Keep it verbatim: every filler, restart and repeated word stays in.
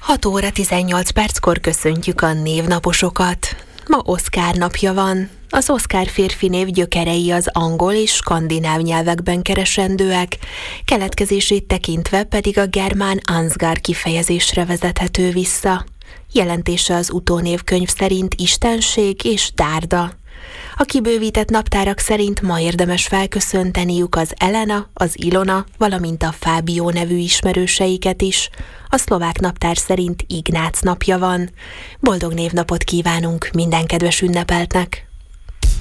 hat óra tizennyolc perckor köszöntjük a névnaposokat. Ma Oszkár napja van. Az Oszkár férfi név gyökerei az angol és skandináv nyelvekben keresendőek, keletkezését tekintve pedig a germán Ansgar kifejezésre vezethető vissza. Jelentése az utónévkönyv szerint istenség és dárda. A kibővített naptárak szerint ma érdemes felköszönteniük az Elena, az Ilona, valamint a Fábio nevű ismerőseiket is. A szlovák naptár szerint Ignác napja van. Boldog névnapot kívánunk minden kedves ünnepeltnek!